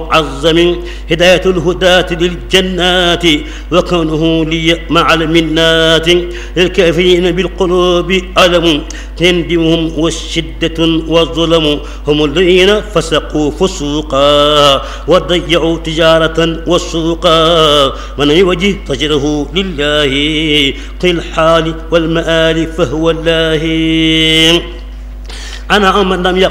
عظم هداية الهداة للجنات وكونه لي مع المنات للكافرين بالقلوب ألم تندمهم والشدة والظلم هم الذين فسقوا فسوقا وضيعوا تجارة والسوقا من يوجه فجره لله في الحال والمآل فهو الله أنا من لم